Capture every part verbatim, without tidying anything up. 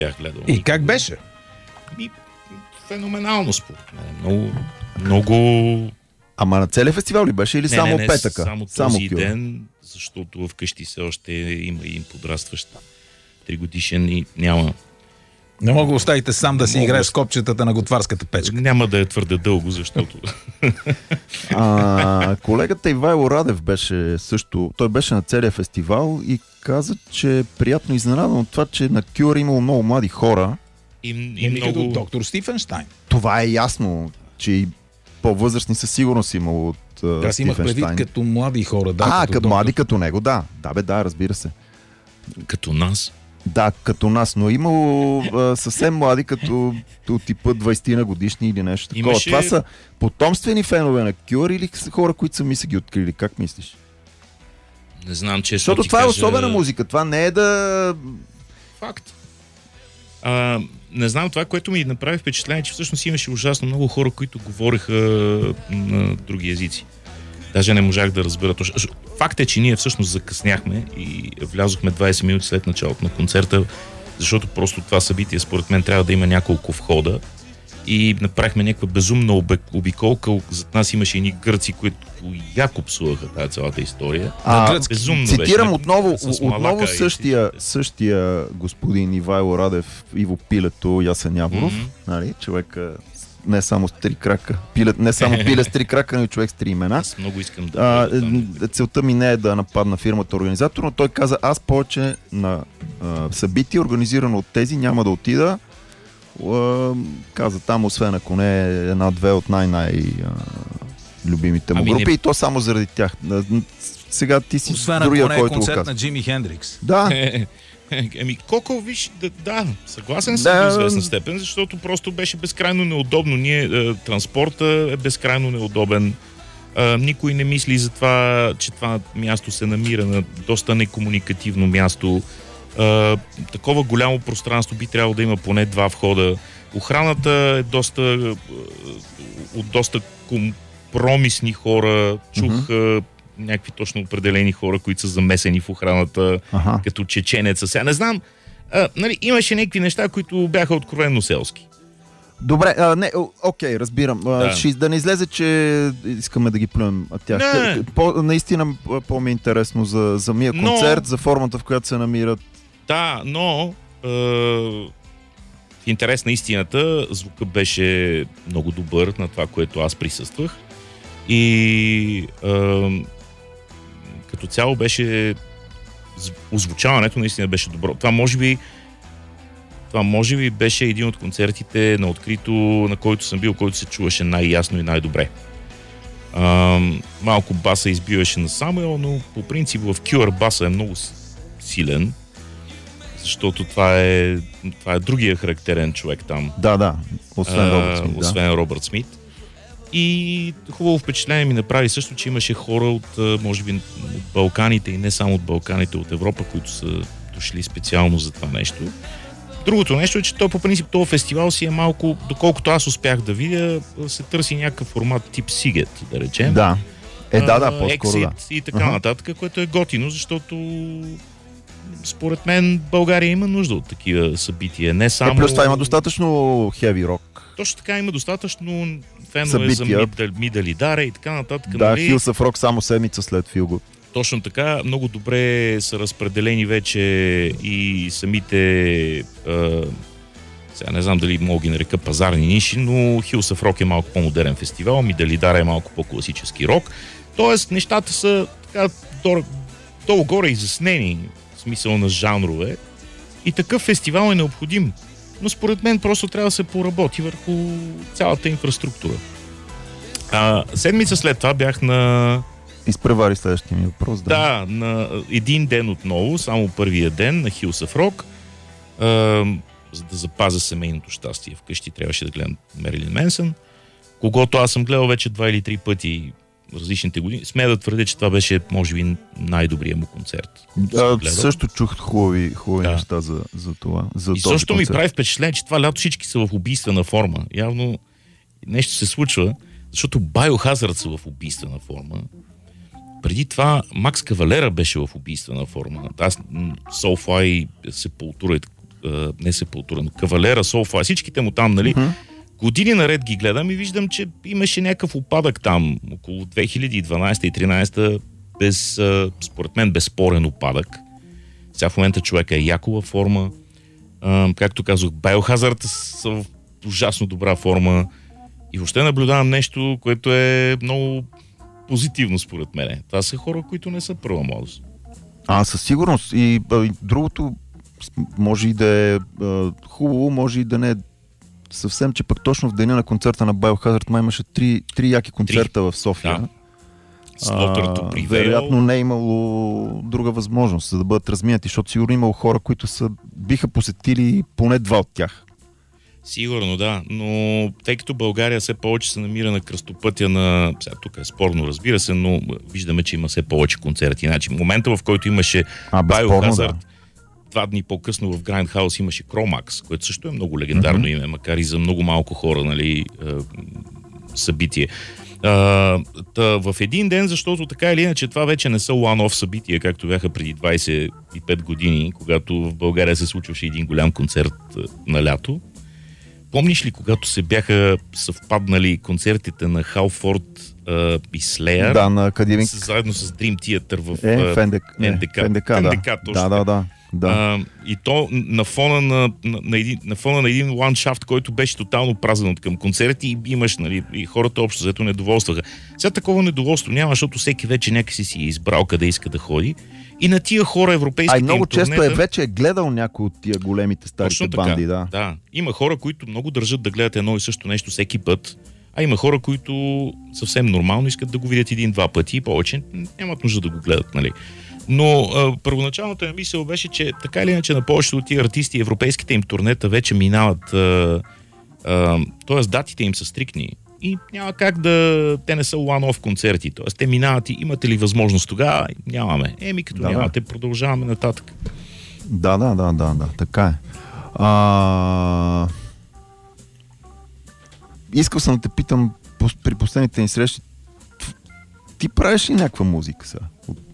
бях гледал. И как беше? И, феноменално според мен. Много, много... Ама на целия фестивал ли беше или не, само не, не, петъка? Само този само ден, защото вкъщи все още има един подрастващ тригодишен и няма... Не мога да оставите сам да си Мога играеш да- с копчетата на готварската печка. Няма да е твърде дълго, защото... А, колегата Ивайло Радев беше също, той беше на целия фестивал и каза, че е приятно изненадан от това, че на Кюр имало много млади хора. И, и Еми като много... доктор Стифенштайн. Това е ясно, че и по-възрастни със сигурност имало от uh, Аз имах предвид Стифенштайн. като млади хора. Да, а, като като доктор. млади като него, да. Да, бе, да, разбира се. Като нас. Да, като нас, но имало а, съвсем млади, като от типа двайсет на годишни или нещо такова. Имаше- Това са потомствени фенове на Кюр или са хора, които сами са ги открили? Как мислиш? Не знам, че... Защото ти това е кажа... особена музика. Това не е да... Факт. А, не знам, това, което ми направи впечатление, че всъщност имаше ужасно много хора, които говореха на други езици. Даже не можах да разбера точно. Факт е, че ние всъщност закъсняхме и влязохме двайсет минути след началото на концерта, защото просто това събитие, според мен, трябва да има няколко входа. И направихме някаква безумна обик- обиколка. Зад нас имаше едни гърци, които яко псуваха тази цялата история. А, Безумно цитирам беше. отново, С малака отново и същия, всички. същия господин Ивайло Радев, Иво Пилето, Ясен Яворов, Мгм. нали? Човека не само с три крака, пиле, не само пиле с три крака, но и човек с три имена. Аз много искам да... А, бъда там. е, целта ми не е да нападна фирмата организатор, но той каза, аз повече на а, събитие, организирано от тези, няма да отида. А, каза там, освен ако не е една-две от най-най а, любимите му Ами групи не- и то само заради тях. А, Сега ти си Освен ако другия, не е който го концерт каза. на Джими Хендрикс. Да, Еми, Коко, виж, да, да съгласен съм Да. до известна степен, защото просто беше безкрайно неудобно. Ние, е, транспорта е безкрайно неудобен. Е, никой не мисли за това, че това място се намира на доста некомуникативно място. Е, такова голямо пространство би трябвало да има поне два входа. Охраната е доста е, от доста компромисни хора. Чух е, някакви точно определени хора, които са замесени в охраната, Аха. като чеченеца. Сега не знам, а, нали, имаше някакви неща, които бяха откровенно селски. Добре, а, не, о, окей, разбирам. А, Да. ще, да не излезе, че искаме да ги плюем а тях. Не. По, наистина по-ми е интересно за, за мия Но- концерт, за формата, в която се намират. Да, но е, в интерес на истината, звукът беше много добър на това, което аз присъствах. И е, като цяло беше зв- озвучаването наистина беше добро. Това може би това може би беше един от концертите на открито, на който съм бил, който се чуваше най-ясно и най-добре. Ам, малко баса избиваше на Самуел, но по принцип в Кюр баса е много с- силен, защото това е, това е другия характерен човек там. Да, да, освен А, Робърт Смит, да. освен Робърт Смит. И хубаво впечатление ми направи също, че имаше хора от, а, може би, от Балканите и не само от Балканите, от Европа, които са дошли специално за това нещо. Другото нещо е, че то по принцип този фестивал си е малко, доколкото аз успях да видя, се търси някакъв формат тип Сигет, да речем. Да. Е, да, да, А, по-скоро да. Exit и така Аха. нататък, което е готино, защото според мен България има нужда от такива събития. Не само... Е, плюс това има достатъчно хеви рок. Точно така има достатъчно фенове за Събития. Мидал, Мидали Даре и така нататък. Да, нали? Hills of Rock само седмица след Филгот. Точно така, много добре са разпределени вече и самите, а, сега не знам дали мога ги нарека пазарни ниши, но Hills of Rock е малко по-модерен фестивал, Мидали Даре е малко по-класически рок. Тоест нещата са така дор- долу-горе изяснени, в смисъл на жанрове. И такъв фестивал е необходим. Но според мен просто трябва да се поработи върху цялата инфраструктура. А, седмица след това бях на... Изпревари следващия ми въпрос. Да. Да, на един ден отново, само първия ден на Hills of Rock. А, за да запазя семейното щастие вкъщи, трябваше да гледам Мерилин Менсън, когото аз съм гледал вече два или три пъти в различните години. Смея да твърдя, че това беше, може би, най-добрият му концерт. А, също чух хубави, хубави Да. неща за, за това. За И този също ми концерт. прави впечатление, че това лято всички са в убийствена форма. Явно нещо се случва, защото Biohazard са в убийствена форма. Преди това Макс Кавалера беше в убийствена форма. Аз м, Soulfly, Sepultura, а, не Сепултура, но Кавалера, Soulfly, всичките му там, нали? Mm-hmm. Години наред ги гледам и виждам, че имаше някакъв упадък там, около две хиляди и дванадесета и тринадесета, без, а, според мен, безспорен упадък. Сега в момента човека е яко във форма. А, както казах, Biohazard са в ужасно добра форма. И въобще наблюдавам нещо, което е много позитивно според мен. Това са хора, които не са първа младост. А, със сигурност. И, а, и другото може и да е а, хубаво, може и да не е съвсем, че пък точно в деня на концерта на Biohazard май имаше три, три яки концерта три. в София. Да. А, вероятно не е имало друга възможност, за да бъдат разминати, защото сигурно имало хора, които са, биха посетили поне два от тях. Сигурно, да, но тъй като България все повече се намира на кръстопътя на... Сега тук е спорно, разбира се, но виждаме, че има все повече концерти. Значи, в момента, в който имаше Biohazard, да. Два дни по-късно в Grindhouse имаше Chromax, което също е много легендарно mm-hmm. име, макар и за много малко хора, нали, събитие. Uh, та, в един ден, защото така или иначе това вече не са one-off събития, както бяха преди двадесет и пет години, когато в България се случваше един голям концерт на лято. Помниш ли, когато се бяха съвпаднали концертите на Халфорд uh, и Slayer? Да, на Кадивинг. Заедно с Dream Theater в е, в НДК. НДК. Е, НДК, да. НДК, точно. Да, да, да. Да. Uh, и то на фона на, на, на, един, на фона на един ландшафт, който беше тотално празен от към концерти и имаш, нали, и хората общо взето недоволстваха. Сега такова недоволство няма, защото всеки вече някакси си е избрал къде иска да ходи. И на тия хора европейските им много често турнета... е вече е гледал някой от тия големите старите банди, да. Да. Има хора, които много държат да гледат едно и също нещо всеки път, а има хора, които съвсем нормално искат да го видят един-два пъти и повече нямат нужда да го гледат, нали. Но а, първоначалната ми мисъл беше, че така или иначе на повечето от тия артисти европейските им турнета вече минават, а, а, т.е. датите им са стриктни и няма как да... Те не са one-off концерти, т.е. те минават и имате ли възможност тогава? Нямаме. Еми като да, нямате, да. Продължаваме нататък. Да, да, да, да, да, така е. А... Искал съм да те питам при последните ни срещи, ти правиш ли някаква музика сега?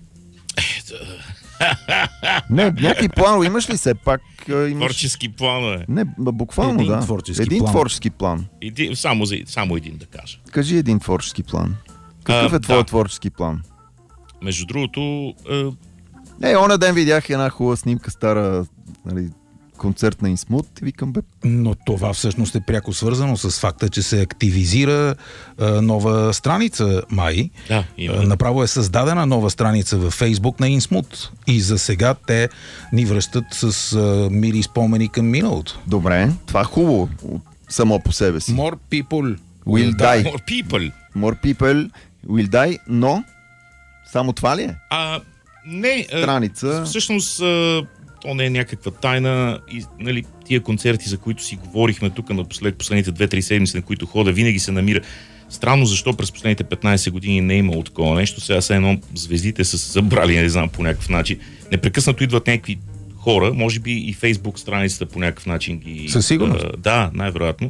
Не, някакви планове имаш ли все пак? Имаш... Творчески планове. Не, буквално един да. Творчески един план. творчески план. Един, само, само един да кажа. Кажи един творчески план. Какъв а, е твой да. творчески план? Между другото... Е, е оня ден видях една хубава снимка, стара, нали, концерт на Инсмут и викам бе. Но това всъщност е пряко свързано с факта, че се активизира а, нова страница май. Да, а, направо е създадена нова страница във Фейсбук на Инсмут. И за сега те ни връщат с а, мили спомени към миналото. Добре, това е хубаво само по себе си. More people will die. More people. More people will die, но само това ли е? А, не. Страница. Всъщност то не е някаква тайна и, нали, тия концерти, за които си говорихме тук напослед, последните две-три седмици, на които хода, винаги се намира. Странно защо през последните петнадесет години не е имало такова нещо. Сега са едно звездите са се събрали, не знам, по някакъв начин. Непрекъснато идват някакви хора, може би и Фейсбук страницата по някакъв начин ги... Със сигурност. А, да, най-вероятно.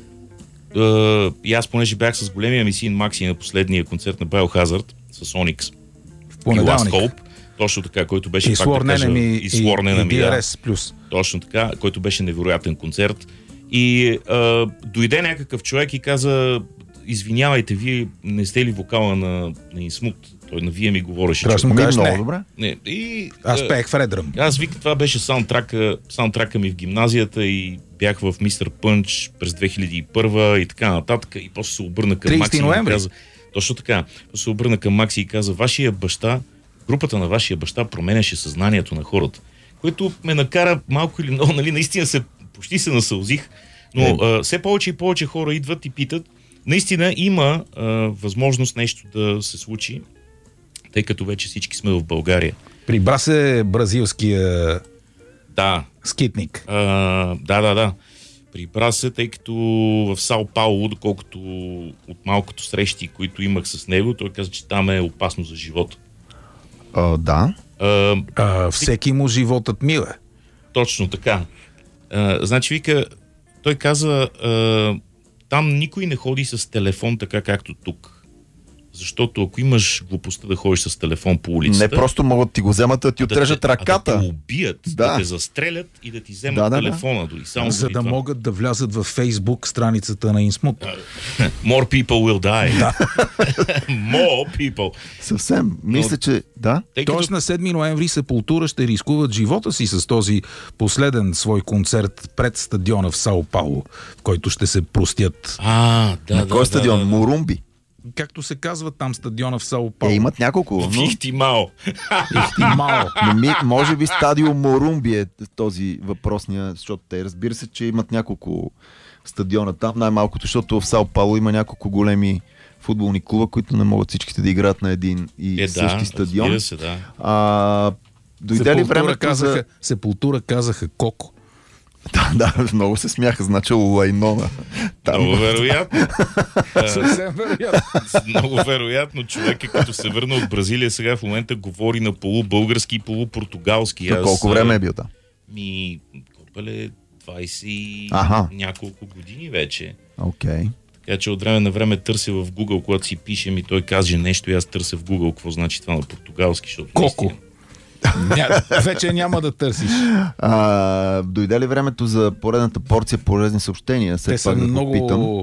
А, и аз понеже бях с големия ми син Макси на последния концерт на Biohazard с Onyx и Last Hope. Точно така, който беше, и пак да кажа, ми, и Sworn ми, да, точно така, който беше невероятен концерт. И а, дойде някакъв човек и каза, извинявайте, вие не сте ли вокала на, на Инсмут? Той на вие ми говореше. Трябва да му кажеш много добре. Не, и, аз пеех в Редръм. Аз вика, това беше саундтрака, саундтрака ми в гимназията и бях в Мистер Пънч през две хиляди и първа и така нататък. И после се обърна към Макси и каза, точно така, после се обърна към Макси и каза, вашия баща, групата на вашия баща променяше съзнанието на хората, което ме накара малко или много, нали, наистина се, почти се насълзих, но е. а, все повече и повече хора идват и питат. Наистина има а, възможност нещо да се случи, тъй като вече всички сме в България. Прибра се бразилския да. скитник. А, да, да, да. Прибра се, тъй като в Сао Пауло, доколкото от малкото срещи, които имах с него, той каза, че там е опасно за живота. Uh, да. Uh, uh, всеки му животът миле. Точно така. Uh, значи, вика, той каза, uh, там никой не ходи с телефон така както тук. Защото ако имаш глупостта да ходиш с телефон по улицата... Не просто могат да ти го вземат, да ти отрежат да ръката. А да те убият, да. да те застрелят и да ти вземат да, да, телефона. Дори. Само за да това. Могат да влязат във Фейсбук страницата на Инсмут. More people will die. More people. Съвсем. Мисля, Но, че... Да. Тоест като... на седми ноември Сепултура ще рискуват живота си с този последен свой концерт пред стадиона в Сао Пауло, в който ще се простят. А, да, на да, кой стадион? Да, да. Морумби. Както се казва там стадиона в Сао Пауло. Е, имат няколко. Но... Ихтимао. Ихтимао. Но ми, може би стадион Морумби е този въпросния, защото те разбира се, че имат няколко стадиона там, най-малкото, защото в Сао Пауло има няколко големи футболни клуба, които не могат всичките да играят на един и е, същи да, стадион. Се, да. А, дойде ли времето казаха, за... Сепултура казаха Коко. Да, да, много се смяха, значило Лайнона. Там. Много вероятно. Съвсем вероятно. Много вероятно. Човек е като се върна от Бразилия, сега в момента говори на полубългарски и полупортугалски. На колко време е бил там? Ми, копале, двайсет Аха. няколко години вече. Окей. Okay. Така че от време на време търся в Google, когато си пише ми, той каже нещо и аз търся в Google какво значи това на португалски, защото Коко. Наистина... Ня, вече няма да търсиш. А, дойде ли времето за поредната порция полезни съобщения? Те са да много,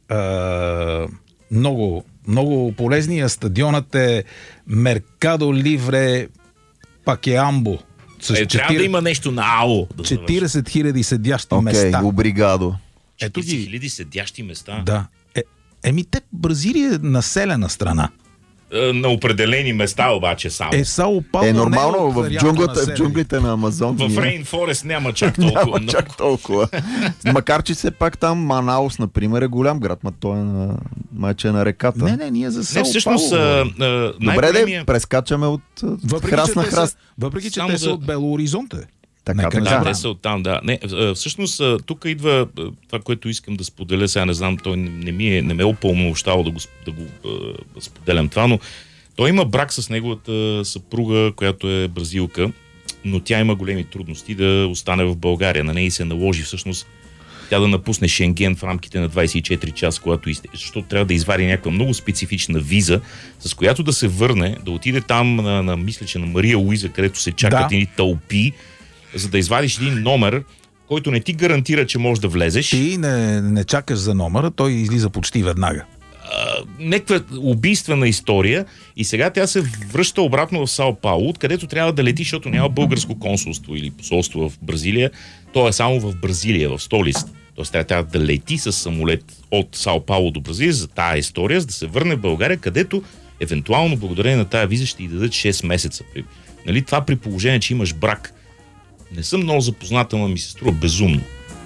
а, много, много полезни. А стадионът е Меркадо Ливре Пакеамбо. С е, трябва да има нещо на АО. Да четирийсет хиляди седящи okay, места. Обригадо. четирийсет хиляди седящи места? Да. Е, еми те, Бразилия е населена страна. На определени места обаче само. Е, Сао Пауло е нормално, в, джунглата, в джунглите на Амазон. В Рейнфорест няма чак толкова. няма чак толкова. Макар, че все пак там Манаус, например, е голям град, ма той е на, майче на реката. Не, не, ние за Сао не, всъщност, Пауло. А, а, Добре, да прескачаме от въпреки, храст на храст. Са, въпреки, че те да... са от Бело Оризонте. Така, да, да, те са оттам, да. Не, всъщност, тук идва това, което искам да споделя. Сега не знам, той не, ми е, не ме е упълномощавал да го, да го да споделям това, но той има брак с неговата съпруга, която е бразилка, но тя има големи трудности да остане в България. На нея се наложи всъщност тя да напусне Шенген в рамките на двайсет и четири часа, когато изте... защото трябва да извади някаква много специфична виза, с която да се върне, да отиде там на, на мисля, че на Мария Луиза, където се чакат да. едни тълпи, за да извадиш един номер, който не ти гарантира, че можеш да влезеш. Ти не, не чакаш за номера, той излиза почти веднага. Някаква убийствена история и сега тя се връща обратно в Сао Пауло, откъдето трябва да лети, защото няма българско консулство или посолство в Бразилия. То е само в Бразилия, в столицата. Тоест тя трябва да лети с самолет от Сао Пауло до Бразилия за тая история, за да се върне в България, където евентуално благодарение на тая виза ще й дадат шест месеца. Нали, това при положение, че имаш брак. Не съм много запозната, но ми се струва безумно.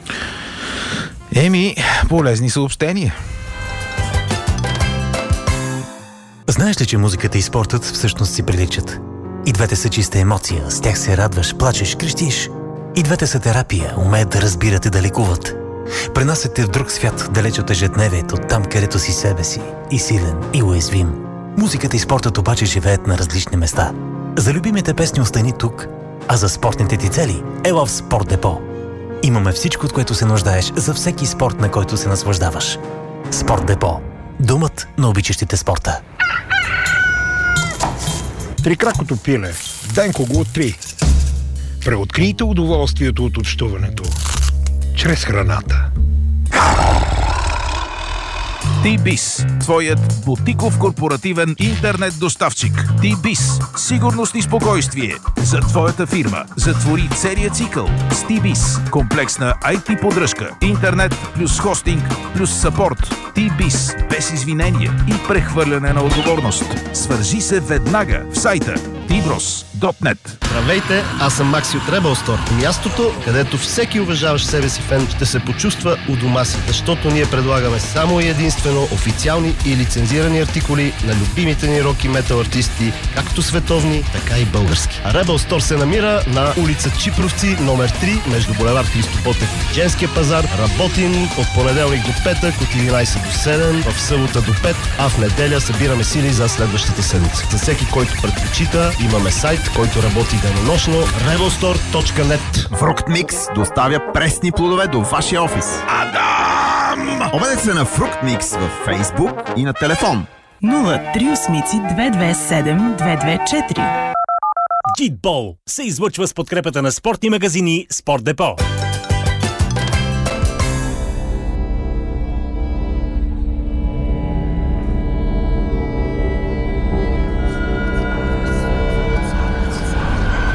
Еми, полезни съобщения. Знаеш ли, че музиката и спортът всъщност си приличат? И двете са чиста емоция, с тях се радваш, плачеш, крещиш. И двете са терапия, умеят да разбират и да лекуват. Пренасят те в друг свят, далеч от ежедневието, там където си себе си, и силен, и уязвим. Музиката и спортът обаче живеят на различни места. За любимите песни остани тук, а за спортните ти цели ела в Спорт Депо. Имаме всичко, от което се нуждаеш за всеки спорт, на който се наслаждаваш. Спорт Депо. Домът на обичащите спорта. Трикракото пиле. Денко го откри. Преоткрийте удоволствието от общуването чрез храната. Ти-Биз, твоят бутиков корпоративен интернет доставчик. Ти-Биз, сигурност и спокойствие за твоята фирма. Затвори целия цикъл с Ти-Биз. Комплексна ай ти поддръжка, интернет плюс хостинг плюс съпорт. Ти-Биз, без извинения и прехвърляне на отговорност. Свържи се веднага в сайта тиброс точка нет. Здравейте, аз съм Макси от Rebel Store. Мястото, където всеки уважаващ себе си фен ще се почувства у дома си, защото ние предлагаме само и единствено официални и лицензирани артикули на любимите ни рок и метал артисти, както световни, така и български. А Rebel Store се намира на улица Чипровци, номер три, между булевард Христо Ботев и Женския пазар. Работим от понеделник до петък, от единайсет до седем, в събота до пет, а в неделя събираме сили за следващата седмица. За всеки, който предпочита, имаме сайт, който работи денонощно, rebel store точка нет. Фруктмикс доставя пресни плодове до вашия офис. Адам! Обадете се на Фруктмикс във Фейсбук и на телефон нула три осем две две седем две две четири. Джитбол се излъчва с подкрепата на спортни магазини Спорт Депо.